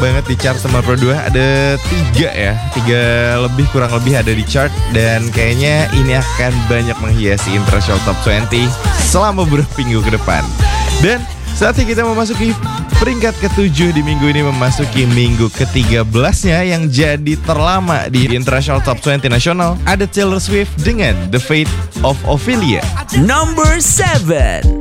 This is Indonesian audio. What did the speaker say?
banget di chart nomor 2. Ada 3 lebih kurang lebih ada di chart. Dan kayaknya ini akan banyak menghiasi International Top 20 selama beberapa minggu ke depan. Dan saatnya kita memasuki peringkat ke-7 di minggu ini, memasuki minggu ke-13-nya yang jadi terlama di International Top 20 nasional. Ada Taylor Swift dengan The Fate of Ophelia. Number 7.